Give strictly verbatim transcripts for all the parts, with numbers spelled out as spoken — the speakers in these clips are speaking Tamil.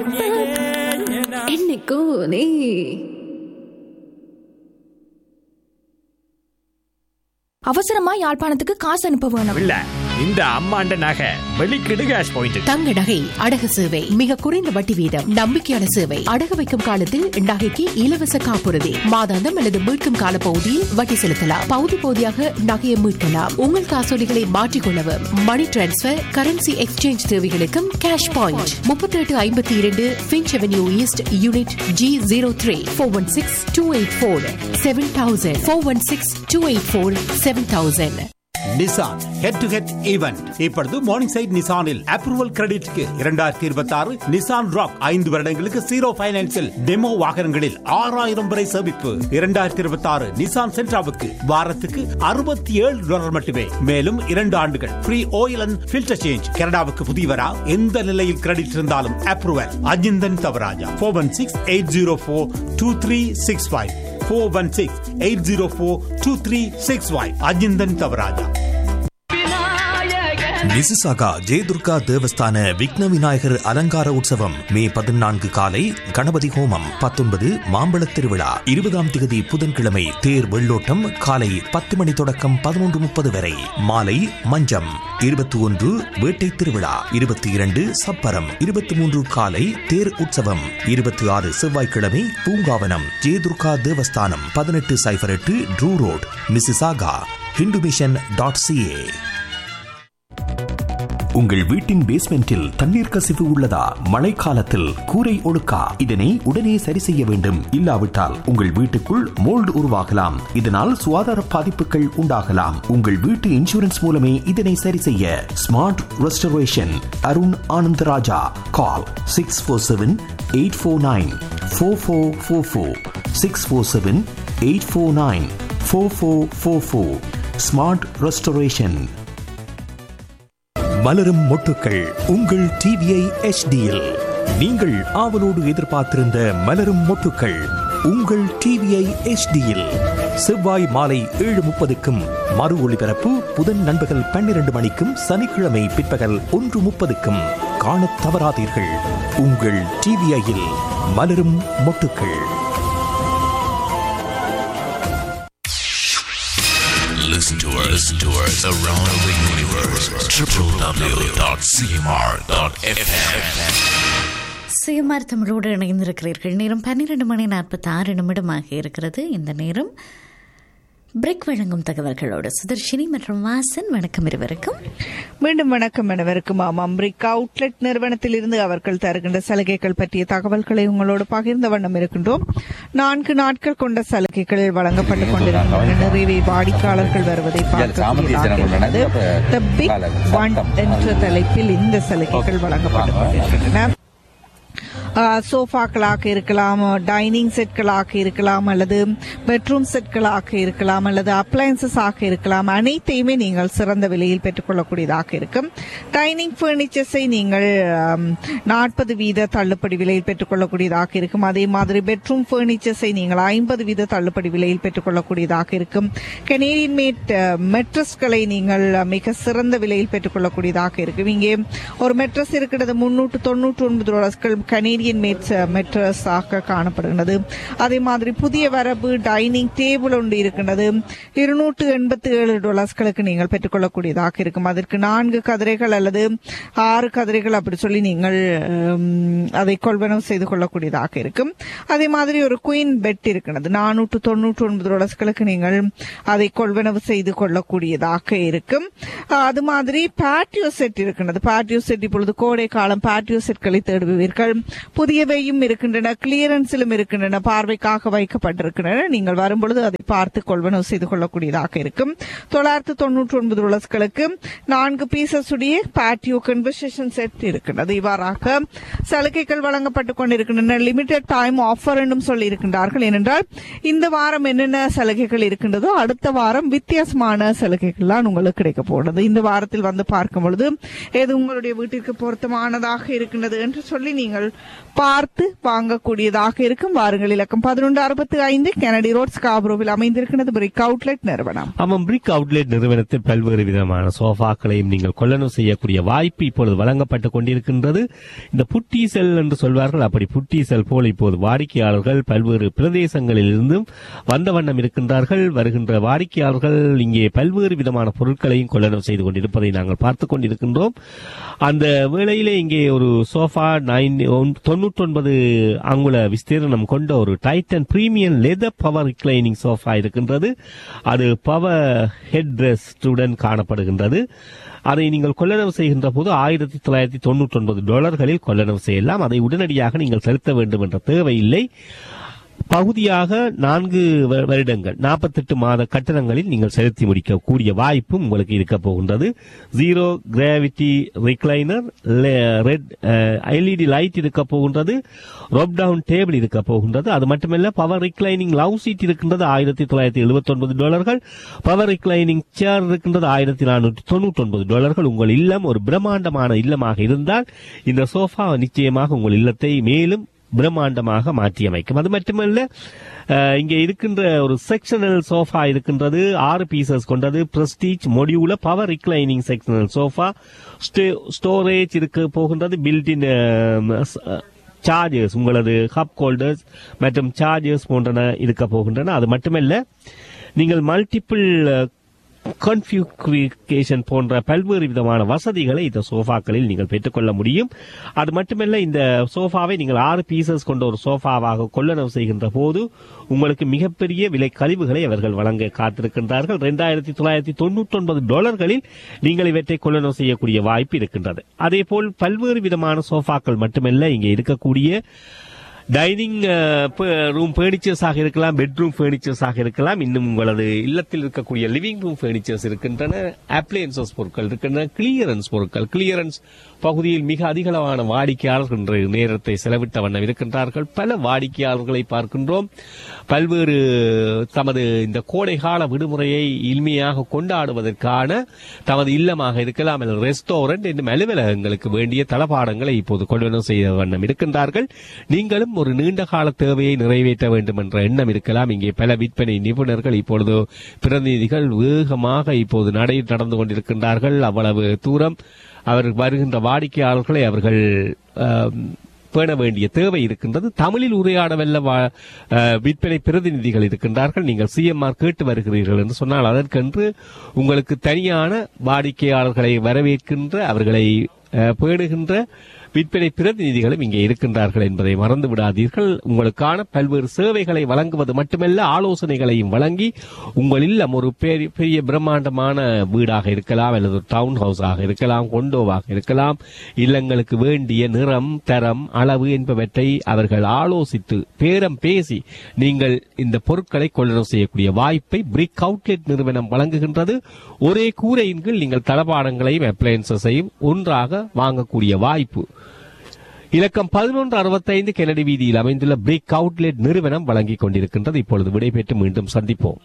என்னைக்கோ நீ அவசரமா யாழ்ப்பாணத்துக்கு காசு அனுப்ப வேணும். இல்ல இந்த அம்மாண்ட நகை வெளிக்கிடு கேஷ் பாயிண்ட். தங்க நகை அடகு சேவை மிக குறைந்த வட்டி வீதம், நம்பிக்கையான சேவை. அடகு வைக்கும் காலத்தில் நகைக்கு இலவச காப்புறுதி, மாதாந்தம் அல்லது மீட்கும் கால பகுதியில் வட்டி செலுத்தலாம். பகுதி பகுதியாக நகையை மீட்கலாம். உங்கள் காசோலிகளை மாற்றிக்கொள்ளவும், மணி டிரான்ஸ்பர், கரன்சி எக்ஸ்சேஞ்ச் தேவைகளுக்கும் கேஷ் பாயிண்ட். முப்பத்தி எட்டு ஐம்பத்தி இரண்டு pinch avenue east unit G zero three four one six two eight four seven thousand four one six two eight four seven thousand. Nissan head to head event இப்பொழுது மார்னிங் சைட் நிசானில் அப்ரூவல் கிரெடிட்க்கு இரண்டாயிரத்தி இருபத்தி ஆறு நிசான் ராக் ஐந்து வருடங்களுக்கு ஜீரோ பைனான்சில் டெமோ வாகனங்களில் ஆறாயிரம் வரை சேமிப்பு. இரண்டாயிரத்தி இருபத்தி ஆறு நிசான் சென்ட்ராவுக்கு வாரத்துக்கு அறுபத்தி ஏழு டாலர் மட்டுமே. மேலும் இரண்டு ஆண்டுகள் free oil and filter change. கனடாவுக்கு புதியவரா எந்த நிலையில் கிரெடிட் இருந்தாலும் approval. Ajinthan Thavaraja four one six eight zero four two three six five four one six eight zero four two three six five. Ajinthan Thavaraja. Mississauga Jayadurga தேவஸ்தான விக்ன விநாயகர் அலங்கார உற்சவம் மே பதினான்கு காலை கணபதி ஹோமம், பத்தொன்பது மாம்பழத் திருவிழா, இருபதாம் திகதி புதன்கிழமை தேர் வெள்ளோட்டம் காலை பத்து மணி தொடக்கம் பதினொன்று முப்பது வரை. மாலை மஞ்சம், இருபத்தி ஒன்று வேட்டை திருவிழா, இருபத்தி இரண்டு சப்பரம், இருபத்தி மூன்று காலை தேர் உற்சவம், இருபத்தி ஆறு செவ்வாய்க்கிழமை பூங்காவனம் ஜெயதுர்கா தேவஸ்தானம், பதினெட்டு சைபர் எட்டு true road, Mississauga. Hindu mission dot CA. உங்கள் வீட்டின் பேஸ்மெண்டில் தண்ணீர் கசிவு உள்ளதா? மழைக்காலத்தில் கூரை ஒழுக்கா? இதனை உடனே சரி செய்ய வேண்டும். இல்லாவிட்டால் உங்கள் வீட்டுக்குள் மோல்டு உருவாகலாம். இதனால் சுகாதார பாதிப்புகள் உண்டாகலாம். உங்கள் வீட்டு இன்சூரன்ஸ் மூலமே இதனை சரி செய்ய. Smart restoration, Arun Anandaraja. கால் six four seven eight four nine four four four four six four seven eight four nine four four four four. Smart restoration. மலரும் மொட்டுக்கள் உங்கள் டிவிஐ எச்டியில். நீங்கள் ஆவலோடு எதிர்பார்த்திருந்த மலரும் மொட்டுக்கள் உங்கள் டிவிஐ எச்டியில் செவ்வாய் மாலை ஏழு முப்பதுக்கும் மறு ஒளிபரப்பு புதன் நண்பகல் பன்னிரண்டு மணிக்கும் சனிக்கிழமை பிற்பகல் ஒன்று முப்பதுக்கும் காணத் தவறாதீர்கள். உங்கள் டிவிஐயில் மலரும் மொட்டுக்கள். Listen to us, listen to us around the universe. w w w dot c m r dot f m. CMR தமிழோடு இணைந்திருக்கிறீர்கள். நேரம் பன்னிரண்டு மணி நாற்பத்தி ஆறு நிமிடமாக இருக்கிறது. இந்த நேரம் பிரேக் வழங்கும் தகவல்களோடு சுதர்ஷினி மற்றும் வாசன். வணக்கம் இருவருக்கும். மீண்டும் வணக்கம் அனைவருக்கும். ஆமாம், பிரிக் அவுட்லெட் நிறுவனத்திலிருந்து அவர்கள் தருகின்ற சலுகைகள் பற்றிய தகவல்களை உங்களோடு பகிர்ந்த வண்ணம் இருக்கின்றோம். நான்கு நாட்கள் கொண்ட சலுகைகள் வழங்கப்பட்டுக் கொண்டிருக்கின்றன. நிறைய வாடிக்கையாளர்கள் வருவதை பார்க்கிறது. தி பிக் ஒன் என்ற தலைப்பில் இந்த சலுகைகள் வழங்கப்பட்டுக் கொண்டிருக்கின்றன. சோஃபாக்களாக இருக்கலாம், டைனிங் செட்களாக இருக்கலாம், அல்லது பெட்ரூம் செட்களாக இருக்கலாம், அல்லது அப்ளையன்சஸ் ஆக இருக்கலாம். அனைத்தையுமே நீங்கள் சிறந்த விலையில் பெற்றுக்கொள்ளக்கூடியதாக இருக்கும். டைனிங் பர்னிச்சர்ஸை நீங்கள் நாற்பது வீத தள்ளுபடி விலையில் பெற்றுக்கொள்ளக்கூடியதாக இருக்கும். அதே மாதிரி பெட்ரூம் பர்னிச்சர்ஸை நீங்கள் ஐம்பது வீத தள்ளுபடி விலையில் பெற்றுக்கொள்ளக்கூடியதாக இருக்கும். கனேடியன் மேட் மெட்ரஸ்களை நீங்கள் மிக சிறந்த விலையில் பெற்றுக்கொள்ளக்கூடியதாக இருக்கும். இங்கே ஒரு மெட்ரஸ் இருக்கிறது முன்னூற்று தொன்னூற்றி ஒன்பது டாலர்கள் கனேடியன் மேட்ஸ் மெட்ரஸ் ஆக காணப்படுகிறது. அதே மாதிரி புதிய வரவு டைனிங் டேபிள் ஒன்று இருக்கின்றது. இருநூற்று எண்பத்தி ஏழு டாலர்ஸ்களுக்கு நீங்கள் பெற்றுக்கொள்ளக்கூடியதாக இருக்கும். அதற்கு நான்கு கதிரைகள் அல்லது ஆறு கதிரைகள் அப்படி சொல்லி நீங்கள் அதை கொள்வனவு செய்து கொள்ளக்கூடியதாக இருக்கும். அதே மாதிரி ஒரு குயின் பெட் இருக்கிறது. நானூற்று தொன்னூற்றி ஒன்பது டாலர்ஸ்களுக்கு நீங்கள் அதை கொள்வனவு செய்து கொள்ளக்கூடியதாக இருக்கும். அது மாதிரி பேட்டியோ செட் இருக்கிறது. பேட்டியோ செட் இப்பொழுது கோடை காலம் பேட்டியோ செட்களை தேடுவீர்கள். புதியவையும் இருக்கின்றன, கிளியரன்ஸிலும் இருக்கின்றன, பார்வைக்காக வைக்கப்பட்டிருக்கின்றன. நீங்கள் வரும்பொழுது அதை பார்த்து கொள்வனவு செய்து கொள்ளக்கூடியதாக இருக்கும். தொள்ளாயிரத்து தொன்னூற்றி ஒன்பது டாலர்களுக்கு நான்கு பீசஸ் உடைய பேட்டியோ கன்வர்சேஷன் செட் இருக்கின்றது. இவ்வாறாக சலுகைகள் வழங்கப்பட்டுக் கொண்டிருக்கின்றன. லிமிடெட் டைம் ஆஃபர் என்றும் சொல்லி இருக்கின்றார்கள். ஏனென்றால் இந்த வாரம் என்னென்ன சலுகைகள் இருக்கின்றதோ அடுத்த வாரம் வித்தியாசமான சலுகைகள் தான் உங்களுக்கு கிடைக்க போகிறது. இந்த வாரத்தில் வந்து பார்க்கும் பொழுது எது உங்களுடைய வீட்டிற்கு பொருத்தமானதாக இருக்கின்றது என்று சொல்லி நீங்கள் பார்த்து வாங்கக்கூடியதாக இருக்கும். வாருங்கள், இலக்கம் பதினொன்று அறுபத்தி ஐந்து கெனடி ரோட் ஸ்காப்ரோவில் அமைந்திருக்கிறது பிரிக் அவுட்லெட் நிறுவனம். ஆமாம், பிரிக் அவுட்லெட் நிறுவனத்தில் பல்வேறு விதமான சோஃபாக்களையும் நீங்கள் கொள்ளணும் செய்யக்கூடிய வாய்ப்பு இப்பொழுது வழங்கப்பட்டுக் கொண்டிருக்கின்றது. இந்த புட்டி செல் என்று சொல்வார்கள், அப்படி புட்டி செல் போல் இப்போது வாடிக்கையாளர்கள் பல்வேறு பிரதேசங்களில் இருந்தும் வந்த வண்ணம் இருக்கின்றார்கள். வருகின்ற வாடிக்கையாளர்கள் இங்கே பல்வேறு விதமான பொருட்களையும் கொள்ளணும் செய்து கொண்டிருப்பதை நாங்கள் பார்த்துக் கொண்டிருக்கின்றோம். அந்த வேளையிலே இங்கே ஒரு சோஃபா நைன் தொன்னூற்றி ஒன்பது அங்குல விஸ்தீர்ணம் கொண்ட ஒரு Titan premium leather power reclining sofa இருக்கின்றது. அது பவர் ஹெட் ரெஸ்டுடன் காணப்படுகின்றது. அதை நீங்கள் கொள்ளளவு செய்கின்ற போது ஆயிரத்தி தொள்ளாயிரத்தி தொன்னூற்றி ஒன்பது டாலர்களில் கொள்ளளவு செய்யலாம். அதை உடனடியாக நீங்கள் செலுத்த வேண்டும் என்ற தேவையில்லை. பகுதியாக நான்கு வருடங்கள் நாற்பத்தெட்டு மாத கட்டணங்களில் நீங்கள் செலுத்தி முடிக்க கூடிய வாய்ப்பும் உங்களுக்கு இருக்க போகின்றது. Zero gravity recliner, red LED light இருக்க போகின்றது, ரோப் டவுன் டேபிள் இருக்க போகின்றது. அது மட்டுமல்ல, பவர் ரிக்ளைனிங் லவ் சீட் இருக்கின்றது ஆயிரத்தி தொள்ளாயிரத்தி எழுபத்தி ஒன்பது டாலர்கள். பவர் ரிக்ளைனிங் சேர் இருக்கின்றது ஆயிரத்தி நானூற்றி தொன்னூற்றி ஒன்பது டாலர்கள். உங்கள் இல்லம் ஒரு பிரம்மாண்டமான இல்லமாக இருந்தால் இந்த சோஃபா நிச்சயமாக உங்கள் இல்லத்தை மேலும் பிரம்மாண்டமாக மாற்றியமைக்கும். அது மட்டுமல்ல, இங்கே இருக்கின்ற ஒரு செக்ஷனல் சோஃபா இருக்கின்றது, ஆறு பீசஸ் கொண்டது, prestige மொடியூல power reclining sectional sofa. Storage இருக்க போகின்றது, பில்டின் சார்ஜர்ஸ், உங்களது கப் ஹோல்டர்ஸ் மற்றும் சார்ஜர்ஸ் போன்றன இருக்க போகின்றன. அது மட்டுமல்ல, நீங்கள் மல்டிபிள் கான்ஃபிகரேஷன் போன்ற பல்வேறு விதமான வசதிகளை இந்த சோஃபாக்களில் நீங்கள் பெற்றுக்கொள்ள முடியும். அது மட்டுமல்ல, இந்த சோஃபாவை நீங்கள் ஆறு பீசஸ் கொண்ட ஒரு சோஃபாவாக கொள்ளளவு செய்கின்ற போது உங்களுக்கு மிகப்பெரிய விலை கழிவுகளை அவர்கள் வழங்க காத்திருக்கின்றார்கள். இரண்டாயிரத்தி தொள்ளாயிரத்தி தொன்னூற்றி ஒன்பது டாலர்களில் நீங்கள் இவற்றை கொள்ளளவு செய்யக்கூடிய வாய்ப்பு இருக்கின்றது. அதே போல் பல்வேறு விதமான சோஃபாக்கள் மட்டுமல்ல, இங்கே இருக்கக்கூடிய டைனிங் ரூம் பர்னிச்சர்ஸாக இருக்கலாம், பெட்ரூம் பர்னிச்சர்ஸாக இருக்கலாம், இன்னும் உங்களது இல்லத்தில் இருக்கக்கூடிய லிவிங் ரூம் பர்னிச்சர்ஸ் இருக்கின்றன, அப்ளையன்சஸ் பொருட்கள் இருக்கின்றன, கிளியரன்ஸ் பொருட்கள். கிளியரன்ஸ் பகுதியில் மிக அதிகளவான வாடிக்கையாளர்கள் இன்று நேரத்தை செலவிட்ட வண்ணம் இருக்கின்றார்கள். பல வாடிக்கையாளர்களை பார்க்கின்றோம். பல்வேறு தமது இந்த கோடைகால விடுமுறையை இனிமையாக கொண்டாடுவதற்கான தமது இல்லமாக இருக்கலாம், ரெஸ்டாரண்ட் என்னும் அலுவலகங்களுக்கு வேண்டிய தளபாடங்களை இப்போது கொள்வனவு செய்த வண்ணம் இருக்கின்றார்கள். நீங்களும் ஒரு நீண்ட கால தேவையை நிறைவேற்ற வேண்டும் என்ற எண்ணம் இருக்கலாம். இங்கே பல விற்பனை நிபுணர்கள் இப்பொழுது பிரதிநிதிகள் வேகமாக இப்போது நடை நடந்து கொண்டிருக்கின்றார்கள். அவ்வளவு தூரம் அவர் வருகின்ற வாடிக்கையாளர்களை அவர்கள் பேண வேண்டிய தேவை இருக்கின்றது. தமிழில் உரையாட வல்ல விற்பனை பிரதிநிதிகள் இருக்கின்றார்கள். நீங்கள் சிஎம்ஆர் கேட்டு வருகிறீர்கள் என்று சொன்னால் அதற்கென்று உங்களுக்கு தனியான வாடிக்கையாளர்களை வரவேற்கின்ற, அவர்களை பேணுகின்ற விற்பனை பிரதிநிதிகளும் இங்கே இருக்கின்றார்கள் என்பதை மறந்து விடாதீர்கள். உங்களுக்கான பல்வேறு சேவைகளை வழங்குவது மட்டுமல்ல, ஆலோசனைகளையும் வழங்கி உங்கள் இல்லம் ஒரு பெரிய பிரம்மாண்டமான வீடாக இருக்கலாம், அல்லது டவுன் ஹவுஸாக இருக்கலாம், கொண்டோவாக இருக்கலாம், இல்லங்களுக்கு வேண்டிய நிறம், தரம், அளவு என்பவற்றை அவர்கள் ஆலோசித்து பேரம் பேசி நீங்கள் இந்த பொருட்களை கொள்ளளவு செய்யக்கூடிய வாய்ப்பை பிரிக் அவுட்லெட் நிறுவனம் வழங்குகின்றது. ஒரே கூரையின் கீழ் நீங்கள் தளபாடங்களையும் அப்ளையன்சஸையும் ஒன்றாக வாங்கக்கூடிய வாய்ப்பு இலக்கம் பதினொன்று அறுபத்தைந்து கெனடி வீதியில் அமைந்துள்ள பிரிக் அவுட்லெட் நிறுவனம் வழங்கிக் கொண்டிருக்கின்றது. இப்பொழுது விடைபெற்று மீண்டும் சந்திப்போம்.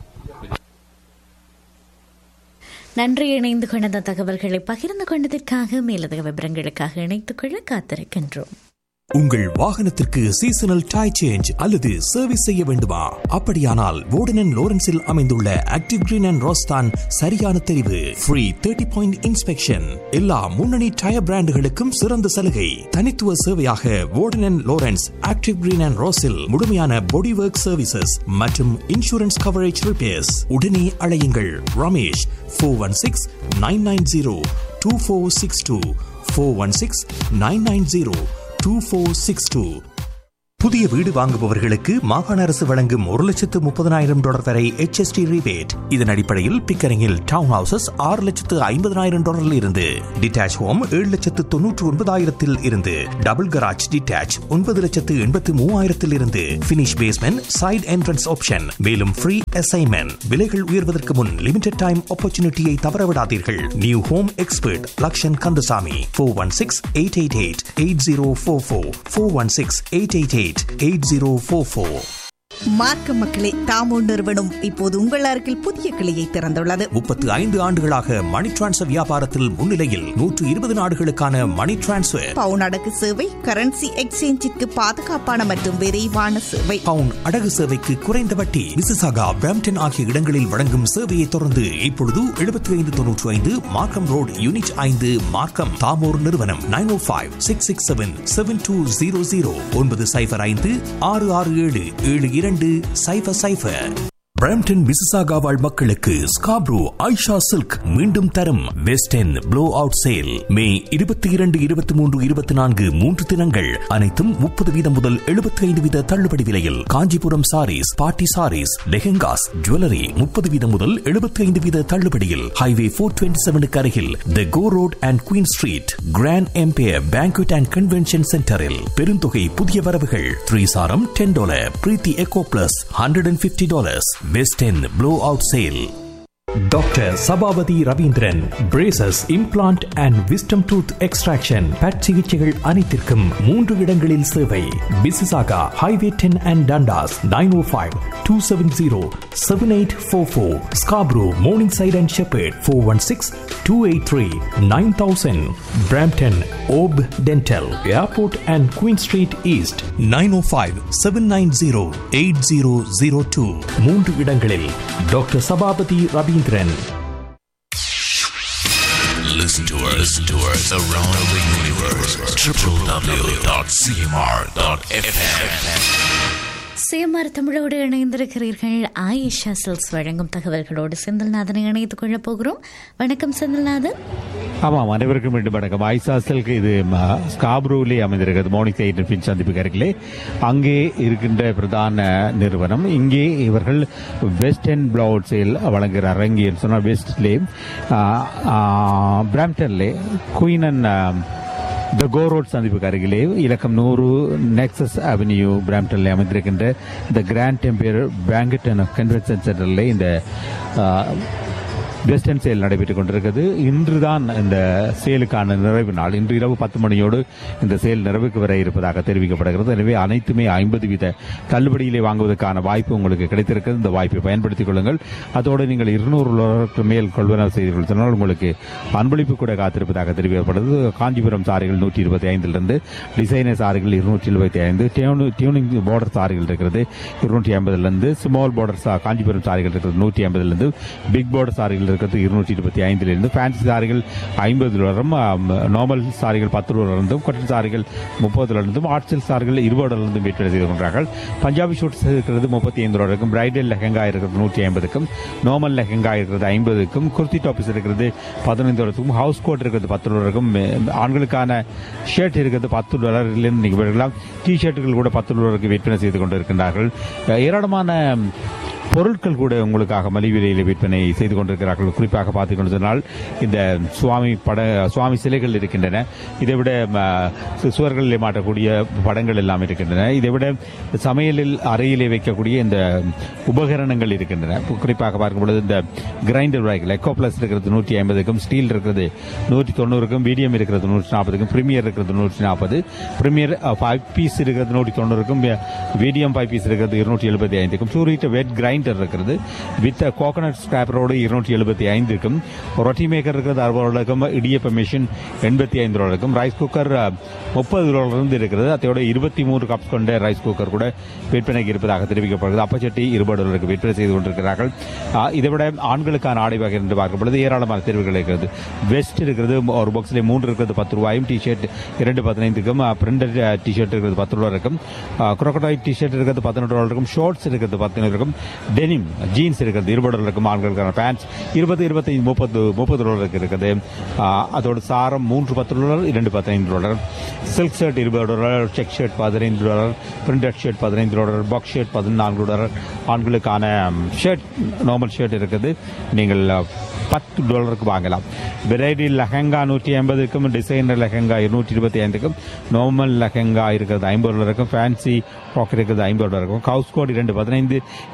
நன்றி, இணைந்து கொண்ட தகவல்களை பகிர்ந்து கொண்டதற்காக. மேலதிக விவரங்களுக்காக இணைத்துக் கொள்ள காத்திருக்கின்றோம். உங்கள் வாகனத்திற்கு சீசனல் டயர் சேஞ்ச் அல்லது சர்வீஸ் செய்ய வேண்டுமா? அப்படியானால் வோர்டன் லோரன்ஸில் அமைந்துள்ள ஆக்டிவ் கிரீன் அண்ட் ரோஸ்தான் சரியான தெரிவு. ஃப்ரீ தேர்ட்டி பாயிண்ட் இன்ஸ்பெக்ஷன், எல்லா முன்னணி டயர் பிராண்டுகளுக்கும் சிறந்த சலுகை. தனித்துவ சேவையாக வோர்டன் லோரன்ஸ் ஆக்டிவ் கிரீன் அண்ட் ரோஸில் முழுமையான பாடி ஒர்க் சர்வீசஸ் மற்றும் இன்சூரன்ஸ் கவரேஜ் ரிப்பேர்ஸ். உடனே அழையுங்கள் Ramesh four one six nine nine zero two four six two four one six nine nine zero two four six two. புதிய வீடு வாங்குபவர்களுக்கு மாகாண அரசு வழங்கும் ஒரு லட்சத்து முப்பதனாயிரம் டாலர் வரை எச் எஸ் டி ரிபேட். இதன் அடிப்படையில் பிக்கரிங்கில் டவுன் ஹவுசஸ் ஆறு லட்சத்து ஐம்பதனாயிரம் டாலரில் இருந்து, டிட்டாச் ஹோம் ஏழு லட்சத்து தொன்னூற்று ஒன்பதாயிரத்தில் இருந்து, டபுள் கராஜ் டிட்டாச் ஒன்பது லட்சத்து எண்பத்து மூவாயிரத்தில் இருந்து, finish basement side entrance option. மேலும் ஃப்ரீ அசைன்மெண்ட். விலைகள் உயர்வதற்கு முன் லிமிடெட் டைம் ஆப்பர்ச்சுனிட்டியை தவறவிடாதீர்கள். New home expert Lakshan Kandasamy four one six eight eight eight eight zero four four four one six eight eight eight eight zero four four. மார்க்க மக்களே, தாமோ நிறுவனம் இப்போது உங்கள் அருகில் புதிய கிளையை திறந்துள்ளது. முப்பத்து ஐந்து ஆண்டுகளாக மணி டிரான்ஸ்ஃபர் வியாபாரத்தில் முன்னிலையில் நூற்று இருபது நாடுகளுக்கான மணி டிரான்ஸ்ஃபர், பவுன் அடகு சேவை, கரன்சி எக்ஸ்சேஞ்சிற்கு பாதுகாப்பான மற்றும் விரைவான சேவை, பவுன் அடகு சேவைக்கு குறைந்த வட்டி, மிசிசாகா, பிராம்டன் ஆகிய இடங்களில் வழங்கும் சேவையை தொடர்ந்து இப்பொழுது எழுபத்தி ஐந்து தொன்னூற்றி ஐந்து மார்க்கம் ரோடு, யூனிட் ஐந்து, மார்க்கம். தாமோர் நிறுவனம் நைன் ஓ five six six seven seven two zero zero ஒன்பது சைபர் ஐந்து ஆறு ஆறு ஏழு ஏழு இரண்டு சைபர் சைபர். பிராம்டன் மிசிசாகா வாழ் மக்களுக்கு ஸ்காப்ரோ ஐஷா சில்க் மீண்டும் தரும் west end flow out sale. மே இருபத்தி இரண்டு இருபத்தி மூன்று இருபத்தி நான்கு மூன்று தினங்கள் அனைத்தும் முப்பது வீதம் முதல் எழுபத்தி ஐந்து வீத தள்ளுபடி விலையில். காஞ்சிபுரம் சாரீஸ், பார்ட்டி சாரீஸ், லெஹெங்காஸ், ஜுவல்லரி முப்பது வீதம் முதல் எழுபத்தி ஐந்து வீத தள்ளுபடியில். ஹைவே போர் டுவெண்ட்டி செவனுக்கு அருகில் தி கோ road and queen street grand empire banquet and convention சென்டரில் பெருந்தொகை புதிய வரவுகள். த்ரீ சாரம் ten dollar, Preethi echo plus hundred and fifty dollars. West End Blowout Sale. Doctor Sabapathi Ravindran, braces, implant and wisdom tooth extraction, but சிகிச்சைகள் அனைத்திற்கும் மூன்று இடங்களில் சேவை. பிசிசாகா, highway ten and Dundas, nine O five two seven zero seven eight four four. Scarborough, morning side and shepherd, four one six two eight three nine thousand. Brampton Hope dental, airport and queen street east, nine O five seven nine zero eight zero zero two. மூன்று இடங்களில் doctor Sabapathi Ravindran. Listen to us, listen to us around the universe. w w w dot c m r dot f m. CMR தமிழோடு இணைந்திருக்கிறீர்கள். ஆயிஷா சில்க்ஸ் வழங்கும் தகவல்களோடு செந்தில்நாதனை இணைத்துக் கொள்ளப் போகிறோம். வணக்கம் செந்தில்நாதன். ஆமாம், அனைவருக்கும் மீண்டும் வணக்கம். ஆயிஷா சில்க் இது ஸ்காப்ரோவிலே அமைந்திருக்கிறது, மார்னிங் சைட் பின் சந்திப்பு அருகிலே. அங்கே இருக்கின்ற பிரதான நிறுவனம். இங்கே இவர்கள் வெஸ்ட் எண்ட் ப்ளவுட் சேல் வழங்குகிறார். அங்கே சொன்னால் வெஸ்ட்லே, பிராம்டன்லே, queen and the go road சந்திப்புக்கு அருகிலே இலக்கம் நூறு நெக்ஸஸ் அவென்யூ பிராம்டன்ல அமைந்திருக்கின்ற இந்த grand empire banquet and convention சென்டரில் இந்த வெஸ்டர்ன் சேல் நடைபெற்றுக் கொண்டிருக்கிறது. இன்றுதான் இந்த சேலுக்கான நிறைவு நாள். இன்று இரவு பத்து மணியோடு இந்த சேல் நிறைவுக்கு வர இருப்பதாக தெரிவிக்கப்படுகிறது. எனவே அனைத்துமே ஐம்பது வீத தள்ளுபடியிலே வாங்குவதற்கான வாய்ப்பு உங்களுக்கு கிடைத்திருக்கிறது. இந்த வாய்ப்பை பயன்படுத்திக் கொள்ளுங்கள். அதோடு நீங்கள் இருநூறு டாலருக்கு மேல் கொள்வனவு செய்து கொள்வதனால் உங்களுக்கு அன்பளிப்பு கூட காத்திருப்பதாக தெரிவிக்கப்படுகிறது. காஞ்சிபுரம் சாரிகள் நூற்றி இருபத்தி ஐந்திலிருந்து டிசைனர் சாரிகள் இருநூற்றி எழுபத்தி ஐந்து, டியூனிங் பார்டர் சாரிகள் இருக்கிறது இருநூற்றி ஐம்பதுலேருந்து, ஸ்மால் பார்டர் காஞ்சிபுரம் சாரிகள் இருக்கிறது நூற்றி ஐம்பதுலேருந்து, பிக் பார்டர் சாரிகள் இருக்கிறது இருநூற்றி இருபத்தி ஐந்திலிருந்து, ஃபேன்சி சாரிகள் ஐம்பது டாலரும், நார்மல் சாரிகள் பத்து டாலரிலிருந்தும், கொட்டன் சாரிகள் முப்பது டாலரிலிருந்தும், ஆர்ட் சில்க் சாரிகள் இருபது டாலரிலிருந்தும் விற்பனை செய்து கொண்டார்கள். பஞ்சாபி ஷூட்ஸ் இருக்கிறது முப்பத்தி ஐந்து டாலருக்கும், பிரைடல் லெஹங்கா இருக்கிறது நூற்றி ஐம்பதுக்கும், நார்மல் லெஹங்கா இருக்கிறது ஐம்பதுக்கும், குர்த்தி டாப்ஸ் இருக்கிறது பதினைந்து டாலருக்கும், ஹவுஸ் கோட் இருக்கிறது பத்து டாலருக்கும், ஆண்களுக்கான ஷர்ட் இருக்கிறது பத்து டாலரிலிருந்து நீங்கள் பெறலாம். டி ஷர்ட்டுகள் கூட பத்து டாலருக்கு விற்பனை செய்து கொண்டிருக்கின்றார்கள். ஏராளமான பொருட்கள் கூட உங்களுக்காக மலிவு விலையில் விற்பனை செய்து கொண்டிருக்கிறார்கள். குறிப்பாக பார்த்துக் கொண்டு சொன்னால் இந்த சுவாமி பட சுவாமி சிலைகள் இருக்கின்றன. இதைவிட சுவர்களில் மாட்டக்கூடிய படங்கள் எல்லாம் இருக்கின்றன. இதைவிட சமையலில் அறையிலே வைக்கக்கூடிய இந்த உபகரணங்கள் இருக்கின்றன. குறிப்பாக பார்க்கும் பொழுது இந்த கிரைண்டர் வாய்கள் எக்கோ பிளஸ் இருக்கிறது நூற்றி ஐம்பதுக்கும், ஸ்டீல் இருக்கிறது நூற்றி தொண்ணூறுக்கும், மீடியம் இருக்கிறது நூற்றி நாற்பதுக்கும், பிரீமியர் இருக்கிறது நூற்றி நாற்பது, பிரீமியர் ஃபைவ் பீஸ் இருக்கிறது நூற்றி தொண்ணூறுக்கும், மீடியம் ஃபைவ் பீஸ் இருக்கிறது இருநூற்றி எழுபத்தி ஐந்துக்கும், சூரிட்ட வெட் கிரைண்டர் இருக்கிறது வித் கோகனட் ஸ்கிராப்பரோடு இருநூற்றி எழுபத்தி ஐந்துக்கும், ரொட்டி மேக்கர் இருக்கிறது அறுபது டாலருக்கும், இடியப்ப மிஷின் எண்பத்தி ஐந்து டாலருக்கும், ரைஸ் குக்கர் முப்பது டாலரிலிருந்து இருக்கிறது. அதோட இருபத்தி மூன்று கப்ஸ் கொண்ட ரைஸ் குக்கர் கூட விற்பனைக்கு இருப்பதாக தெரிவிக்கப்படுகிறது. அப்பச்சட்டி இருபது டாலருக்கு விற்பனை செய்து கொண்டிருக்கிறார்கள். இதைவிட ஆண்களுக்கான ஆடை வகை என்று பார்க்கும் பொழுது ஏராளமான தேர்வுகள் இருக்கிறது. வெஸ்ட் இருக்கிறது ஒரு பாக்ஸில் மூன்று இருக்கிறது பத்து ரூபாயும், டிஷர்ட் இரண்டு பதினைந்துக்கும், பிரிண்டட் டிஷர்ட் இருக்கிறது பத்து டாலருக்கும், குரோக்கடைல் டிஷர்ட் இருக்கிறது பதினெட்டு டாலருக்கும், ஷார்ட்ஸ் இருக்கிறது பதினேழுக்கும், டெனிம் ஜீன்ஸ் இருக்கிறது இருபது டாலருக்கும், ஆண்களுக்கான பேண்ட்ஸ் இருபது இருபத்தைந்து முப்பது முப்பது டாலருக்கு இருக்குது. அதோட சாரம் மூன்று பத்து டாலர், இரண்டு பதினைந்து டாலர், சில்க் ஷர்ட் இருபது டாலர், செக் ஷர்ட் பதினைந்து டாலர், பிரிண்டட் ஷர்ட் பதினைந்து டாலர், பாக்ஸ் ஷர்ட் பதினான்கு டாலர், ஆண்களுக்கான ஷர்ட் நார்மல் ஷர்ட் இருக்குது நீங்கள் பத்து டாலருக்கு வாங்கலாம். வெரைட்டி லெஹங்கா நூற்றி ஐம்பதுக்கும், டிசைனர் லெஹங்கா இருநூற்றி இருபத்தி ஐந்துக்கும், நார்மல் லெஹங்கா இருக்கிறது ஐம்பது டாலருக்கும், ஃபேன்சி ஃப்ராக் இருக்கிறது ஐம்பது டாலருக்கும், ஹவுஸ் கோட் இரண்டு பதினைந்து, இந்தோனேஷியன்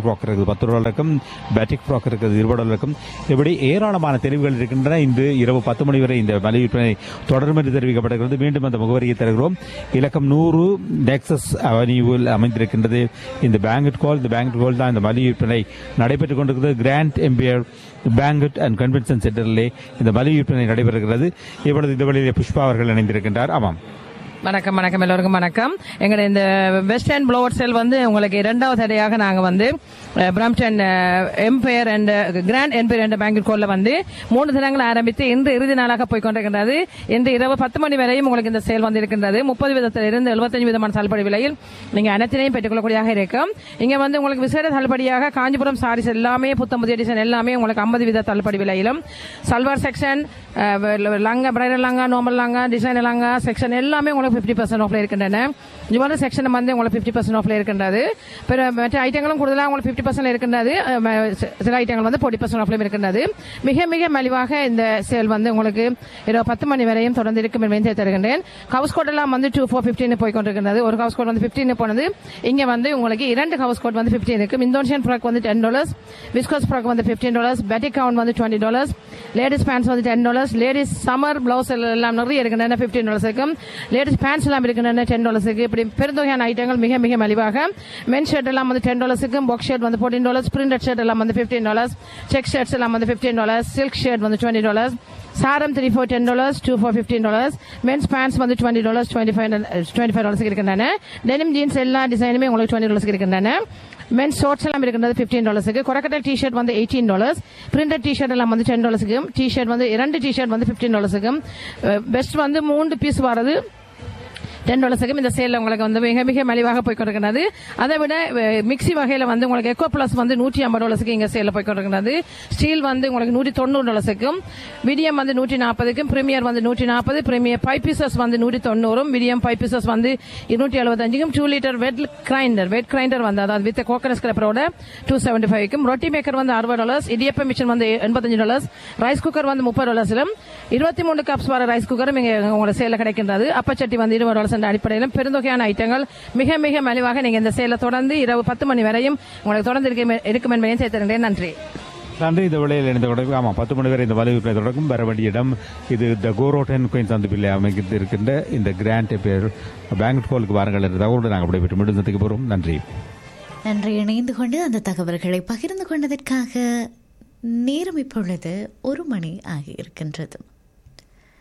ராயல் ஃப்ராக் இருக்குது பத்து டாலருக்கும், பேட்டிக் ஃப்ராக் இருக்குது இருபது டாலருக்கும். இப்படி ஏராளமான தெரிவுகள் இருக்கின்றன. இன்று இரவு பத்து மணி வரை இந்த மலிவு விற்பனை தொடரும் என்று தெரிவிக்கப்படுகிறது. மீண்டும் அந்த முகவரியை தருகிறோம். இலக்கம் நூறு டெக்சஸ் அவென்யூவில் அமைந்திருக்கின்றது இந்த பேங்கட் ஹால். இந்த பேங்கட் ஹால் தான் இந்த மலிவு விற்பனை நடைபெற்றுக் கொண்டிருக்கிறது. Grand Empire banquet and convention சென்டரிலே இந்த மலிவு விற்பனை நடைபெறுகிறது. இப்பொழுது இந்த வழியிலே புஷ்பா அவர்கள் இணைந்திருக்கின்றார். ஆமாம், வணக்கம் வணக்கம் எல்லோருக்கும் வணக்கம். எங்களுடைய இந்த வெஸ்ட் அண்ட் ப்ளோவர் செல் வந்து உங்களுக்கு இரண்டாவது தடையாக நாங்கள் வந்து Brampton empire and grand empire என்ற பேங்கட் கோல்ல வந்து மூன்று தினங்கள் ஆரம்பித்து இன்று இறுதி நாளாக போய் கொண்டிருக்கின்றது. இன்று இரவு பத்து மணி வரையும் உங்களுக்கு இந்த சேல் வந்து இருக்கின்றது. முப்பது விதத்தில் இருந்து எழுபத்தஞ்சு விதமான தள்ளுபடி விலையில் நீங்க அனைத்தினையும் பெற்றுக்கொள்ளக்கூடியதாக இருக்கும். இங்க வந்து உங்களுக்கு விசேட தள்ளுபடியாக காஞ்சிபுரம் சாரீஸ் எல்லாமே புத்தம் புதிய டிசைன் எல்லாமே உங்களுக்கு ஐம்பது வித தள்ளுபடி விலையிலும், salwar section, Lanka, bridal Lanka, normal Lanka, design Lanka section எல்லாமே உங்களுக்கு பிப்டி பர்சன்ட் ஆஃப்ல இருக்கின்றன. ஜுவல்லரி செக்ஷன் வந்து உங்களுக்கு பிப்டி பர்சன்ட் ஆஃப்ல இருக்கின்றது. மற்ற ஐட்டங்களும் கூடுதலாக உங்களுக்கு பிப்டி பர்சன்ட் இருக்கின்றது. சில ஐட்டங்கள் வந்து ஃபோர்ட்டி பர்சன்ட் ஆஃப்ல இருக்கின்றது. மிக மிக மலிவாக இந்த சேல் வந்து உங்களுக்கு இரவு பத்து மணி வரையும் தொடர்ந்து இருக்கும் என்று தருகின்றேன். ஹவுஸ் கோட் எல்லாம் வந்து டூ ஃபோர் பிப்டீன் போய் கொண்டிருக்கின்றது. ஒரு ஹவுஸ் கோட் வந்து பிப்டீன் போனது. இங்க வந்து உங்களுக்கு இரண்டு ஹவுஸ் கோட் வந்து பிப்டீன் இருக்கும். இந்தோனேஷியன் ஃப்ராக் வந்து டென் டாலர்ஸ், விஸ்கோஸ் ஃப்ராக் வந்து பிப்டீன் டாலர்ஸ், பேட்டிக் கவுன் வந்து டுவெண்ட்டி டாலர்ஸ், லேடிஸ் பேண்ட்ஸ் வந்து ten dollars, ladies summer blouse எல்லாம் நிறைய இருக்கின்றன பிப்டீன் டாலர்ஸ் இருக்கும். லேடிஸ் பேண்ட்ஸ் எல்லாம் இருக்கின்றன டென் டாலர்ஸுக்கு. இப்படி பெருந்தொகையான ஐட்டங்கள் மிக மிக மலிவாக. மென் ஷர்ட் எல்லாம் வந்து டென் டாலர்ஸுக்கும், பாக்ஸ் ஷர்ட் வந்து ஃபோர்டீன் டாலர்ஸ், பிரிண்டட் ஷர்ட் எல்லாம் வந்து பிப்டீன் டாலர்ஸ், செக் ஷர்ட்ஸ் எல்லாம் வந்து பிப்டீன் டாலர்ஸ், சில்க் ஷர்ட் வந்து டுவெண்ட்டி டாலர்ஸ், சாரம் three four ten dollars, two four fifteen dollars, men's pants வந்து twenty dollars, twenty five twenty five dollars இருக்கின்றன. டெனிம் ஜீன்ஸ் எல்லா டிசைனுமே உங்களுக்கு டுவெண்ட்டி டாலர்ஸ் இருக்கின்றன. மென்ஸ் ஷார்ட்ஸ் எல்லாம் இருக்கின்றது பிப்டீன் டாலர்ஸுக்கு. கொரக்கட்டல் டி ஷர்ட் வந்து eighteen dollars, printed T shirt எல்லாம் வந்து டென் டாலர்ஸுக்கும், டி ஷர்ட் வந்து இரண்டு டி ஷர்ட் வந்து பிப்டீன் டாலர்ஸுக்கும், பெஸ்ட் வந்து மூன்று பீஸ் வரது டென் டாலர்ஸுக்கும் இந்த சேல் உங்களுக்கு வந்து மிக மிக மலிவாக போய் கொண்டிருக்கிறது. அதை விட மிக்சி வகையில் வந்து உங்களுக்கு எக்கோ பிளஸ் வந்து நூற்றி ஐம்பது டாலர்ஸுக்கு இங்க சேல போய் கொண்டிருக்கிறது. ஸ்டீல் வந்து உங்களுக்கு நூற்றி தொண்ணூறு டாலர்ஸுக்கும், மீடியம் வந்து நூற்றி நாற்பதுக்கும், பிரீமியர் வந்து நூற்றி நாற்பது, பிரீமியர் ஃபைவ் பீசஸ் வந்து நூற்றி தொண்ணூறும், மீடியம் ஃபைவ் பீசஸ் வந்து இருநூற்றி எழுபத்தஞ்சுக்கும், two litre wet grinder wet grinder வந்து அதாவது வித் கோகனட் ஸ்கிரப்பரோட டூ செவன்டி ஃபைவ்க்கும், ரொட்டி மேக்கர் வந்து அறுபது டாலர்ஸ், இடியப்ப மிஷின் வந்து எண்பத்தஞ்சு டாலர்ஸ், ரைஸ் குக்கர் வந்து முப்பது டாலர்ஸிலும், இருபத்தி மூணு கப்ஸ் வர ரைஸ் குக்கரும் இங்க உங்களோட சேல கிடைக்கின்றது. அப்பச்சட்டி வந்து இருபது டாலர்ஸ் என்ற அடிப்படையிலும் பெருந்தொகையான ஐட்டங்கள் மிக மிக மலிவாக நீங்க இந்த சேல தொடர்ந்து இரவு பத்து மணி வரையும் உங்களுக்கு தொடர்ந்து இருக்கும் என்பதை சேர்த்திருக்கிறேன். நன்றி. நன்றி. இந்த விலையில் இணைந்த தொடர்பு ஆமாம் பத்து மணி வரை இந்த மலிவு விற்பனை தொடங்கும். வர வேண்டிய இடம் இது த கோரோட்டன் குயின் சந்திப்பில் அமைந்து இருக்கின்ற இந்த கிராண்ட் பேர் பேங்கட் ஹாலுக்கு வாருங்கள் என்ற தகவலோடு நாங்கள் விடைபெற்று முடிந்ததுக்கு போகிறோம். நன்றி. நன்றி. இணைந்து கொண்டு அந்த தகவல்களை பகிர்ந்து கொண்டதற்காக. நேரம் இப்பொழுது ஒரு மணி ஆகி இருக்கின்றது.